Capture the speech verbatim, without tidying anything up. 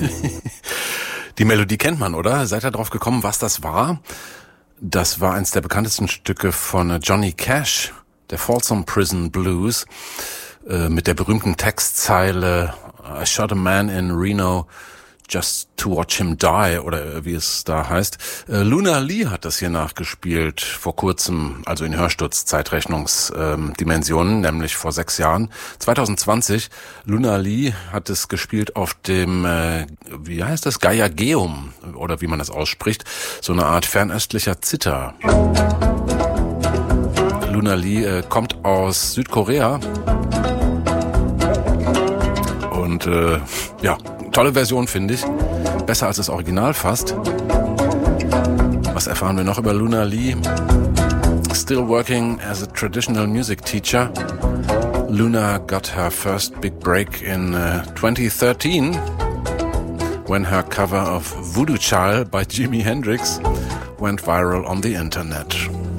Die Melodie kennt man, oder? Seid ihr drauf gekommen, was das war? Das war eins der bekanntesten Stücke von Johnny Cash, der Folsom Prison Blues, äh, mit der berühmten Textzeile I shot a man in Reno just to watch him die, oder wie es da heißt. Äh, Luna Lee hat das hier nachgespielt, vor kurzem, also in Hörsturz-Zeitrechnungsdimensionen, ähm, nämlich vor sechs Jahren. zwanzig zwanzig, Luna Lee hat es gespielt auf dem, äh, wie heißt das, Gaiageum, oder wie man das ausspricht, so eine Art fernöstlicher Zither. Luna Lee äh, kommt aus Südkorea und äh, ja, tolle Version, finde ich. Besser als das Original fast. Was erfahren wir noch über Luna Lee? Still working as a traditional music teacher. Luna got her first big break in uh, twenty thirteen when her cover of Voodoo Child by Jimi Hendrix went viral on the internet.